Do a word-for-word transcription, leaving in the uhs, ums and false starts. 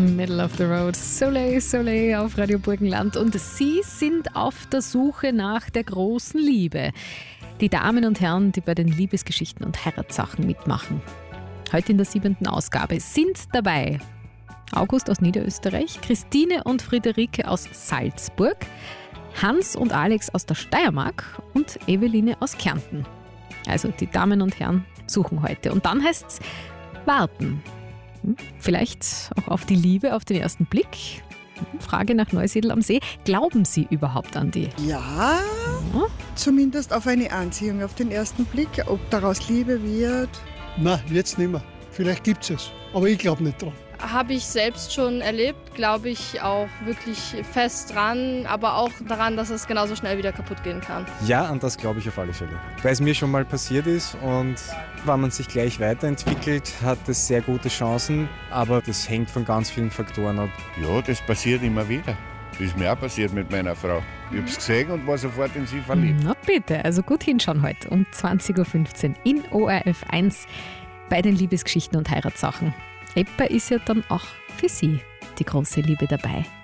Middle of the Road, Soleil, Soleil auf Radio Burgenland. Und Sie sind auf der Suche nach der großen Liebe. Die Damen und Herren, die bei den Liebesgeschichten und Heiratssachen mitmachen. Heute in der siebenten Ausgabe sind dabei August aus Niederösterreich, Christine und Friederike aus Salzburg, Hans und Alex aus der Steiermark und Eveline aus Kärnten. Also die Damen und Herren suchen heute. Und dann heißt es warten. Vielleicht auch auf die Liebe auf den ersten Blick. Frage nach Neusiedl am See. Glauben Sie überhaupt an die? Ja, ja, zumindest auf eine Anziehung auf den ersten Blick. Ob daraus Liebe wird? Nein, jetzt nicht mehr. Vielleicht gibt es es, aber ich glaube nicht dran. Habe ich selbst schon erlebt, glaube ich auch wirklich fest dran, aber auch daran, dass es genauso schnell wieder kaputt gehen kann. Ja, an das glaube ich auf alle Fälle. Weil es mir schon mal passiert ist und wenn man sich gleich weiterentwickelt, hat es sehr gute Chancen, aber das hängt von ganz vielen Faktoren ab. Ja, das passiert immer wieder. Das ist mir auch passiert mit meiner Frau. Ich habe es gesehen und war sofort in sie verliebt. Na bitte, also gut hinschauen heute um zwanzig Uhr fünfzehn in O R F eins bei den Liebesgeschichten und Heiratssachen. Etwa ist ja dann auch für Sie die große Liebe dabei.